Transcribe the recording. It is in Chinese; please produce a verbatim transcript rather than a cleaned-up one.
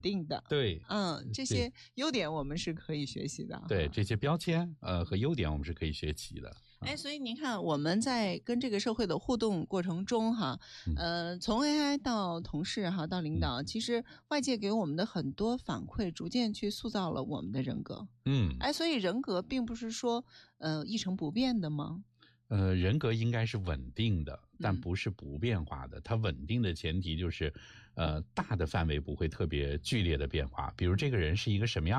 定的。 对， 嗯，这些优点我们是可以学习的。 对，这些标签呃和优点我们是可以学习的。 哎，所以您看我们在跟这个社会的互动过程中哈，呃，从 A I 到同事哈到领导，其实外界给我们的很多反馈，逐渐去塑造了我们的人格。 嗯， 哎，所以人格并不是说呃一成不变的吗？ 呃，人格应该是稳定的，但不是不变化的。嗯、它稳定的前提就是，呃，大的范围不会特别剧烈的变化。比如这个人是一个什么样